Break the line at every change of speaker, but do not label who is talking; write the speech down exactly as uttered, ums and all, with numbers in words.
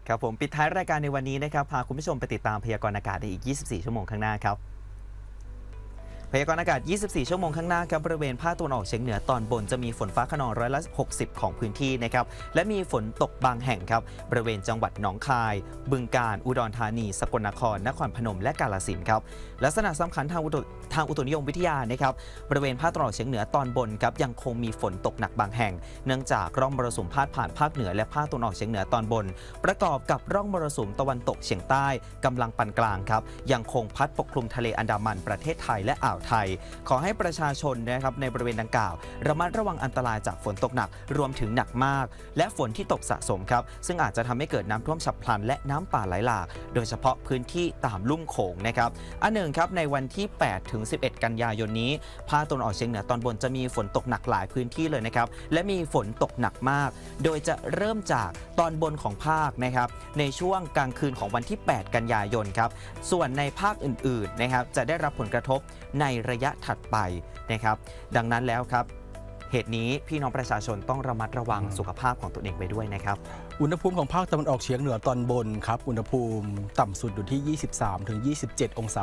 ครับผมปิดท้ายรายการในวันนี้นะครับพาคุณผู้ชมไปติดตามพยากรณ์อากาศในอีก ยี่สิบสี่ ชั่วโมงข้างหน้าครับพยากรณ์อากาศ ยี่สิบสี่ ชั่วโมงข้างหน้าครับบริเวณภาคตะวันออกเฉียงเหนือตอนบนจะมีฝนฟ้าคะนองร้อยละ หกสิบ ของพื้นที่นะครับและมีฝนตกบางแห่งครับบริเวณจังหวัดหนองคาย บึงกาฬ อุดรธานี สกลนคร นครพนม และกาฬสินธุ์ครับลักษณะสำคัญทางอุตุทางอุตุนิยมวิทยานะครับบริเวณภาคตะวันออกเฉียงเหนือตอนบนครับยังคงมีฝนตกหนักบางแห่งเนื่องจากร่องมรสุมพาดผ่านภาคเหนือและภาคตะวันออกเฉียงเหนือตอนบนประกอบกับร่องมรสุมตะวันตกเฉียงใต้กำลังปานกลางครับยังคงพัดปกคลุมทะเลอันดามันประเทศไทยและอ่าวไทยขอให้ประชาชนนะครับในบริเวณดังกล่าวระมัดระวังอันตรายจากฝนตกหนักรวมถึงหนักมากและฝนที่ตกสะสมครับซึ่งอาจจะทำให้เกิดน้ำท่วมฉับพลันและน้ำป่าไหลหลากโดยเฉพาะพื้นที่ตามลุ่มโขงนะครับอันหนึ่งครับในวันที่ แปดถึงสิบเอ็ด กันยายนนี้ภาคตะวันออกเฉียงเหนือตอนบนจะมีฝนตกหนักหลายพื้นที่เลยนะครับและมีฝนตกหนักมากโดยจะเริ่มจากตอนบนของภาคนะครับในช่วงกลางคืนของวันที่ แปด กันยายนครับส่วนในภาคอื่นๆนะครับจะได้รับผลกระทบในระยะถัดไปนะครับดังนั้นแล้วครับเหตุนี้พี่น้องประชาชนต้องระมัดระวังสุขภาพของตัวเองไปด้วยนะครับ
อุณหภูมิของภาคตะวันออกเฉียงเหนือตอนบนครับอุณหภูมิต่ำสุดอยู่ที่ ยี่สิบสามถึงยี่สิบเจ็ด องศา